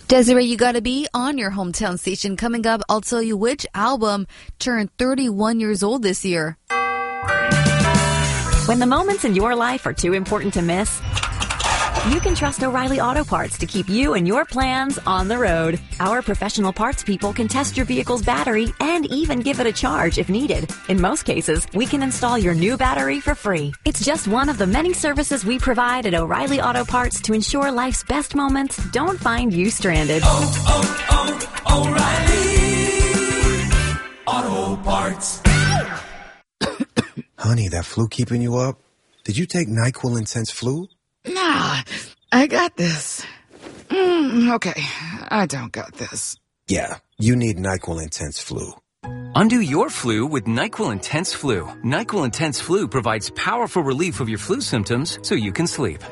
Desiree, you gotta be on your hometown station. Coming up, I'll tell you which album turned 31 years old this year. When the moments in your life are too important to miss, you can trust O'Reilly Auto Parts to keep you and your plans on the road. Our professional parts people can test your vehicle's battery and even give it a charge if needed. In most cases, we can install your new battery for free. It's just one of the many services we provide at O'Reilly Auto Parts to ensure life's best moments don't find you stranded. O'Reilly Auto Parts. Honey, that flu keeping you up? Did you take NyQuil Intense Flu? Nah, I got this. Okay, I don't got this. Yeah, you need NyQuil Intense Flu. Undo your flu with NyQuil Intense Flu. NyQuil Intense Flu provides powerful relief of your flu symptoms so you can sleep.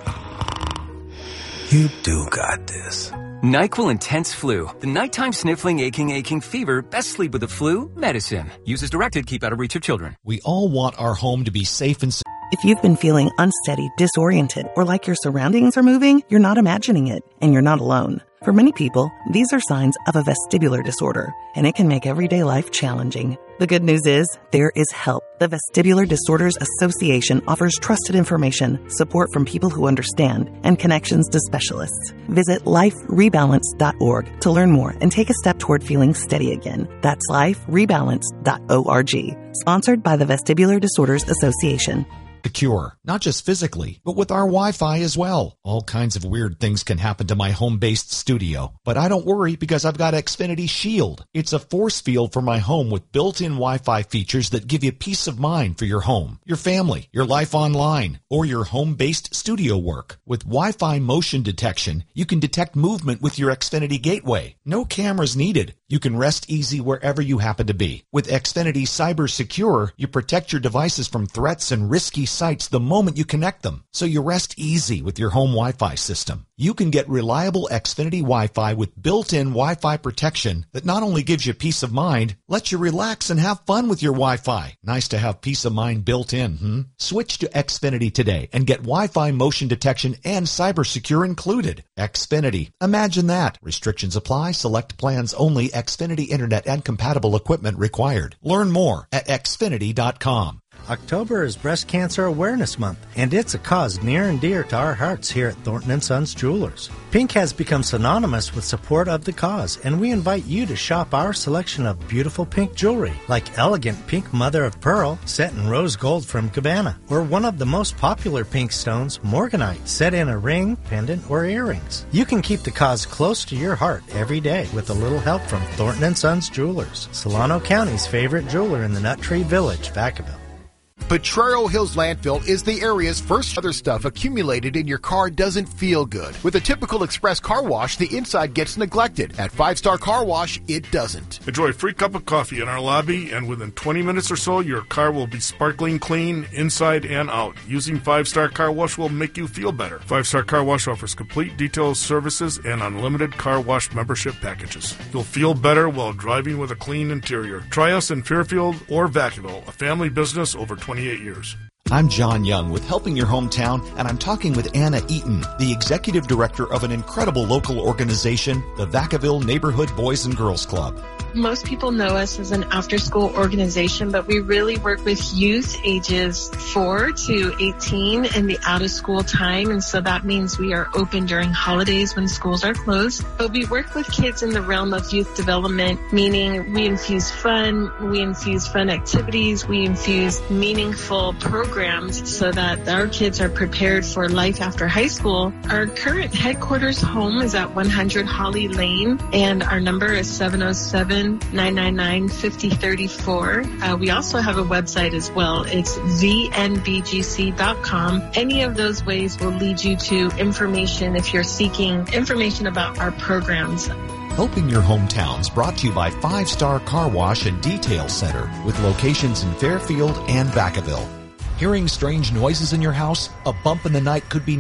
You do got this. NyQuil Intense Flu. The nighttime sniffling, aching fever. Best sleep with the flu medicine. Use as directed. Keep out of reach of children. We all want our home to be safe and secure. If you've been feeling unsteady, disoriented, or like your surroundings are moving, you're not imagining it, and you're not alone. For many people, these are signs of a vestibular disorder, and it can make everyday life challenging. The good news is, there is help. The Vestibular Disorders Association offers trusted information, support from people who understand, and connections to specialists. Visit liferebalance.org to learn more and take a step toward feeling steady again. That's liferebalance.org. Sponsored by the Vestibular Disorders Association. Secure, not just physically, but with our Wi-Fi as well. All kinds of weird things can happen to my home-based studio, but I don't worry because I've got Xfinity Shield. It's a force field for my home with built-in Wi-Fi features that give you peace of mind for your home, your family, your life online, or your home-based studio work. With Wi-Fi motion detection, you can detect movement with your Xfinity gateway. No cameras needed. You can rest easy wherever you happen to be. With Xfinity Cyber Secure, you protect your devices from threats and risky sites the moment you connect them, so you rest easy with your home Wi-Fi system. You can get reliable Xfinity Wi-Fi with built-in Wi-Fi protection that not only gives you peace of mind, lets you relax and have fun with your Wi-Fi. Nice to have peace of mind built in, Switch to Xfinity today and get Wi-Fi motion detection and Cyber Secure included. Xfinity. Imagine that. Restrictions apply. Select plans only. Xfinity Internet and compatible equipment required. Learn more at xfinity.com. October is Breast Cancer Awareness Month, and it's a cause near and dear to our hearts here at Thornton & Sons Jewelers. Pink has become synonymous with support of the cause, and we invite you to shop our selection of beautiful pink jewelry, like elegant pink mother of pearl set in rose gold from Cabana, or one of the most popular pink stones, morganite, set in a ring, pendant, or earrings. You can keep the cause close to your heart every day with a little help from Thornton & Sons Jewelers, Solano County's favorite jeweler in the Nut Tree Village, Vacaville. Potrero Hills Landfill is the area's first. Other stuff accumulated in your car doesn't feel good. With a typical express car wash, the inside gets neglected. At 5-Star Car Wash, it doesn't. Enjoy a free cup of coffee in our lobby, and within 20 minutes or so, your car will be sparkling clean inside and out. Using 5-Star Car Wash will make you feel better. 5-Star Car Wash offers complete detailed services and unlimited car wash membership packages. You'll feel better while driving with a clean interior. Try us in Fairfield or Vacaville, a family business over 28 years. I'm John Young with Helping Your Hometown, and I'm talking with Anna Eaton, the executive director of an incredible local organization, the Vacaville Neighborhood Boys and Girls Club. Most people know us as an after-school organization, but we really work with youth ages 4 to 18 in the out-of-school time, and so that means we are open during holidays when schools are closed. But we work with kids in the realm of youth development, meaning we infuse fun activities, we infuse meaningful programs so that our kids are prepared for life after high school. Our current headquarters home is at 100 Holly Lane, and our number is 707-999-5034. We also have a website as well. It's vnbgc.com. Any of those ways will lead you to information if you're seeking information about our programs. Helping Your Hometowns brought to you by 5-Star Car Wash and Detail Center with locations in Fairfield and Vacaville. Hearing strange noises in your house? A bump in the night could be